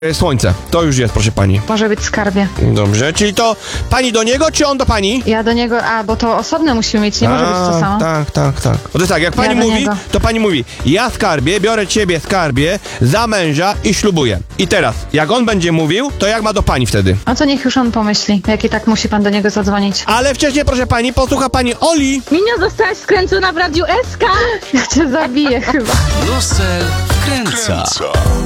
Słońce. To już jest, proszę pani. Może być skarbie. Dobrze, czyli to pani do niego, czy on do pani? Ja do niego, bo to osobne musimy mieć, nie może być to samo. Tak. No to jest tak, jak pani Ja do mówi, niego. to pani mówi: ja skarbie, biorę ciebie skarbie za męża i ślubuję. I teraz, jak on będzie mówił, to jak ma do pani wtedy? No to niech już on pomyśli, jak i tak musi pan do niego zadzwonić. Ale wcześniej, proszę pani, posłucha pani Oli. Minio, zostałaś skręcona w Radiu SK! Ja cię zabiję chyba. Brusel wkręca.